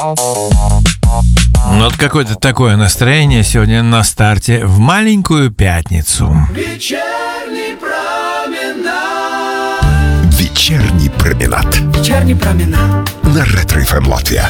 Вот какое-то такое настроение сегодня на старте в маленькую пятницу. Вечерний променад. Вечерний променад. Вечерний променад. На Ретро-ФМ Латвия.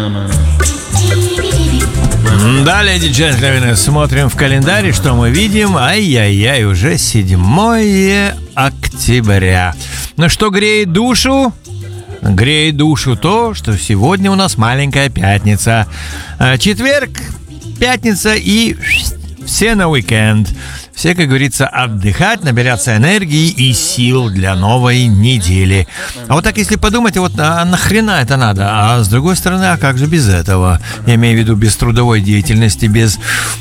Да, леди и джентльмены, смотрим в календарь, что мы видим. Ай-яй-яй, уже 7 октября. Ну что греет душу? Греет душу то, что сегодня у нас маленькая пятница. Четверг, пятница и все на уикенд. Все, как говорится, отдыхать, набираться энергии и сил для новой недели. А вот так, если подумать, вот нахрена это надо? А с другой стороны, а как же без этого? Я имею в виду без трудовой деятельности, без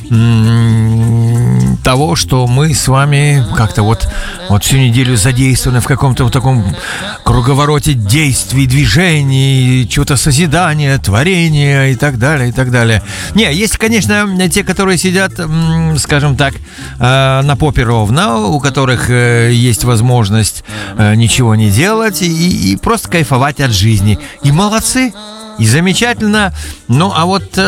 того, что мы с вами как-то вот всю неделю задействованы в каком-то вот таком круговороте действий, движений, чего-то созидания, творения и так далее, и так далее. Не, есть, конечно, те, которые сидят, скажем так, на попе ровно, у которых есть возможность ничего не делать и просто кайфовать от жизни. И молодцы, и замечательно. Ну, а вот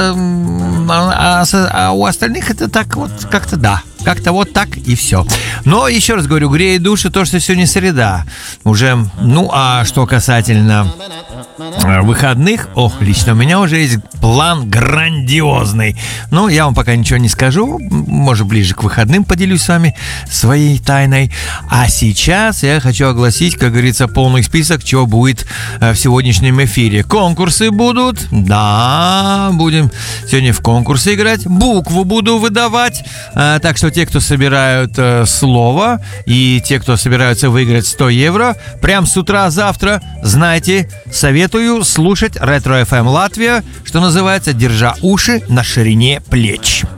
у остальных это так вот как-то да. Как-то вот так и все. Но, еще раз говорю, греет душу то, что сегодня среда. Уже, ну, а что касательно выходных, лично у меня уже есть план грандиозный. Но я вам пока ничего не скажу. Может, ближе к выходным поделюсь с вами своей тайной. А сейчас я хочу огласить, как говорится, полный список, чего будет в сегодняшнем эфире. Конкурсы будут. Да, будем сегодня в конкурсы играть. Букву буду выдавать. Так что те, кто собирают слово, и те, кто собираются выиграть 100 евро, прям с утра завтра, знайте, советую слушать Ретро-ФМ Латвия, что называется, держа уши на ширине плеч.